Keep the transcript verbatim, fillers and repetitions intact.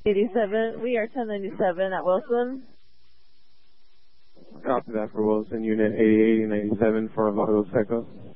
eighty-seven, we are ten ninety-seven at Wilson. Copy that for Wilson, unit eighty-eight ninety-seven for Los Secos.